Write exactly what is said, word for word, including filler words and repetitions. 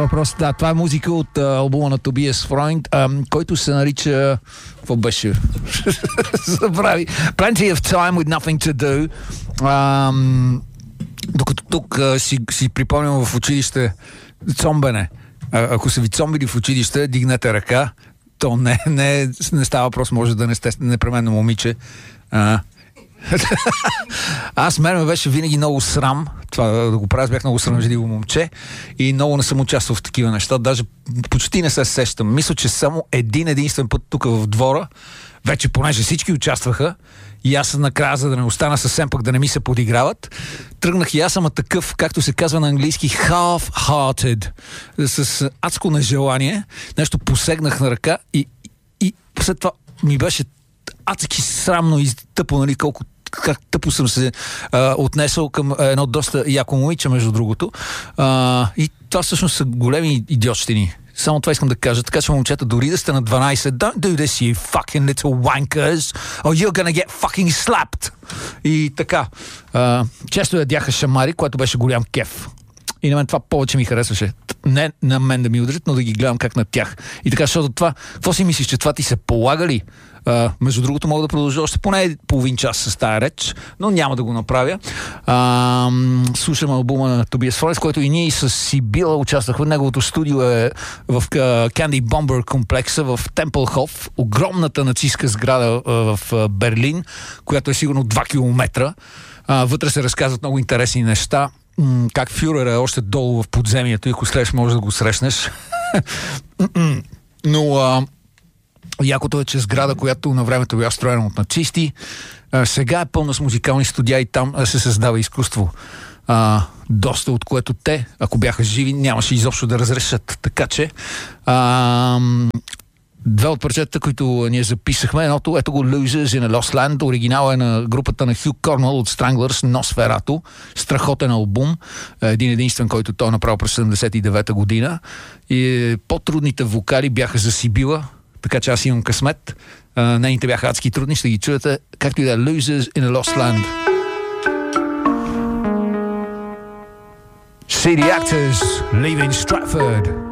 Въпрос, да, това е музика от а, албума на Tobias Freund, а, който се нарича... Какво беше? Забрави. Plenty of time with nothing to do. А, докато тук а, си, си припомням в училище цомбене. А, ако са ви цомбили в училище, дигнете ръка. То не, не, не става въпрос, може да не сте непременно момиче. А, Аз мен ме беше винаги много срам това да го правя, бях много срамежливо момче и много не съм участвал в такива неща, даже почти не се сещам. Мисля, че само един единствен път тук в двора, вече понеже всички участваха и аз накрая, за да не остана съвсем пък да не ми се подиграват, тръгнах и аз съм такъв, както се казва на английски, half-hearted, с адско нежелание, нещо посегнах на ръка и, и след това ми беше адски срамно и тъпо, нали, колко как тъпо съм се а, отнесъл към едно доста яко момиче, между другото. А, и това всъщност са големи идиотщини. Само това искам да кажа. Така че, момчета, дори да сте на дванайсет, don't do this, you fucking little wankers, or you're gonna get fucking slapped. И така. А, често ядяха шамари, което беше голям кеф. И на мен това повече ми харесваше. Не на мен да ми удрят, но да ги гледам как на тях. И така, защото това, какво си мислиш, че това ти се полага ли? Uh, между другото, мога да продължа още поне половин час с тая реч, но няма да го направя. Uh, слушам албума на Tobias Freund, в който и ние с Сибила участвахме. Неговото студио е в uh, Candy Bomber комплекса в Темплхоф, огромната нацистка сграда uh, в uh, Берлин, която е сигурно два километра. Uh, вътре се разказват много интересни неща. Mm, как фюрер е още долу в подземието и ако срещаш, може да го срещнеш. Но uh, якото е, че сграда, която на времето била строена от нацисти, а, сега е пълна с музикални студия и там а, се създава изкуство. А, доста от което те, ако бяха живи, нямаше изобщо да разрешат. Така че а, две от парчетата, които ние записахме, едното, ето го Losers in a Lost Land, оригинал е на групата на Хю Корнел от Stranglers, Носферато, страхотен албум, един единствен, който той е направил през седемдесет и девета година. И по-трудните вокали бяха за Сибила, така че аз имам късмет. Uh, нейните бяха адски трудни, ще ги чуете, както и да е Losers in a Lost Land. See the actors leaving Stratford.